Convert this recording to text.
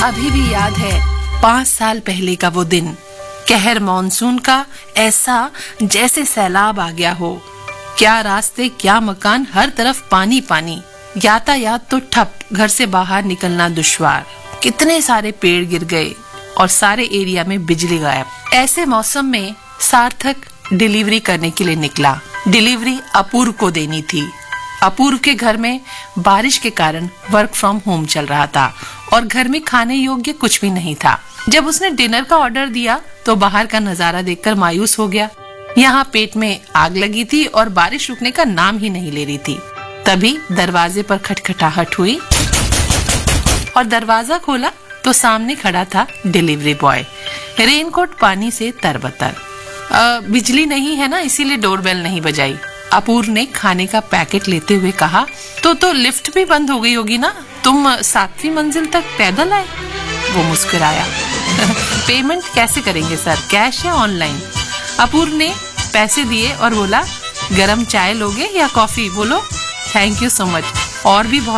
अभी भी याद है 5 साल पहले का वो दिन, कहर मॉनसून का, ऐसा जैसे सैलाब आ गया हो। क्या रास्ते, क्या मकान, हर तरफ पानी पानी, यातायात तो ठप, घर से बाहर निकलना दुश्वार। कितने सारे पेड़ गिर गए और सारे एरिया में बिजली गायब। ऐसे मौसम में सार्थक डिलीवरी करने के लिए निकला। डिलीवरी अपूर्व को देनी थी। अपूर्व के घर में बारिश के कारण वर्क फ्रॉम होम चल रहा था और घर में खाने योग्य कुछ भी नहीं था। जब उसने डिनर का ऑर्डर दिया तो बाहर का नजारा देखकर मायूस हो गया। यहाँ पेट में आग लगी थी और बारिश रुकने का नाम ही नहीं ले रही थी। तभी दरवाजे पर खटखटाहट हुई और दरवाजा खोला तो सामने खड़ा था डिलीवरी बॉय, रेनकोट पानी से तरबतर। बिजली नहीं है ना, इसीलिए डोरबेल नहीं बजाई। अपूर्व ने खाने का पैकेट लेते हुए कहा, तो लिफ्ट भी बंद हो गई होगी ना, तुम 7वीं मंजिल तक पैदल आए। वो मुस्कुराया। पेमेंट कैसे करेंगे सर, कैश या ऑनलाइन? अपूर्व ने पैसे दिए और बोला, गरम चाय लोगे या कॉफी? बोलो थैंक यू सो मच। और भी बहुत